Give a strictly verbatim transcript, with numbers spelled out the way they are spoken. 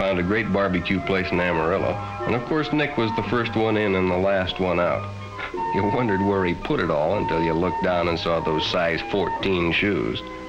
found a great barbecue place in Amarillo, and of course Nick was the first one in and the last one out. You wondered where he put it all until you looked down and saw those size fourteen shoes.